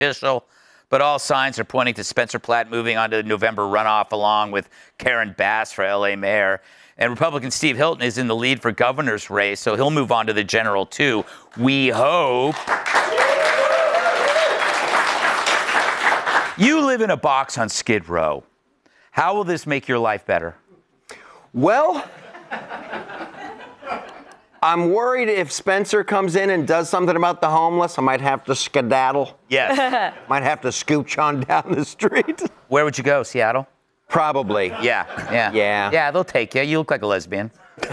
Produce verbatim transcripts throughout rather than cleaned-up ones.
official, but all signs are pointing to Spencer Pratt moving on to the November runoff along with Karen Bass for L A mayor. And Republican Steve Hilton is in the lead for governor's race, so he'll move on to the general, too. We hope. You live in a box on Skid Row. How will this make your life better? Well, I'm worried if Spencer comes in and does something about the homeless, I might have to skedaddle. Yes. Might have to scooch on down the street. Where would you go, Seattle? Probably. Yeah, yeah. Yeah. Yeah, they'll take you. You look like a lesbian.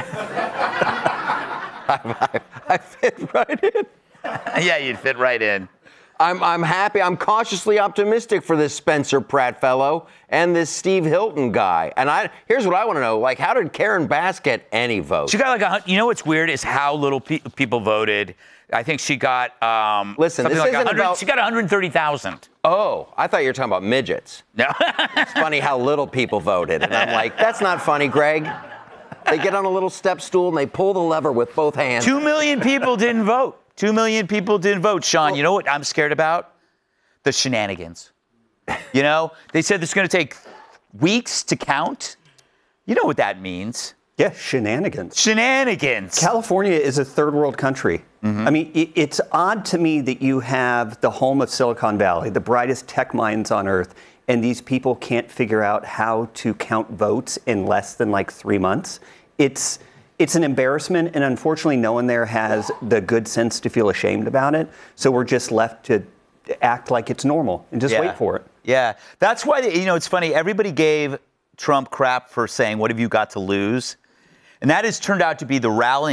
I, I, I fit right in. Yeah, you'd fit right in. I'm, I'm happy. I'm cautiously optimistic for this Spencer Pratt fellow and this Steve Hilton guy. And I here's what I want to know. Like, how did Karen Bass get any votes? She got like a hun- you know what's weird is how little pe- people voted. I think she got um, Listen, something this like isn't one hundred, about- she got one hundred thirty thousand. Oh, I thought you were talking about midgets. No. It's funny how little people voted. And I'm like, that's not funny, Greg. They get on a little step stool and they pull the lever with both hands. Two million people didn't vote. Two million people didn't vote. Sean, you know what I'm scared about? The shenanigans. You know, they said it's going to take weeks to count. You know what that means. Yeah, shenanigans. Shenanigans. California is a third world country. Mm-hmm. I mean, it, it's odd to me that you have the home of Silicon Valley, the brightest tech minds on earth, and these people can't figure out how to count votes in less than like three months. It's it's an embarrassment, and unfortunately, no one there has the good sense to feel ashamed about it. So we're just left to act like it's normal and just yeah. wait for it. Yeah, that's why, they, you know, it's funny. Everybody gave Trump crap for saying, what have you got to lose? And that has turned out to be the rallying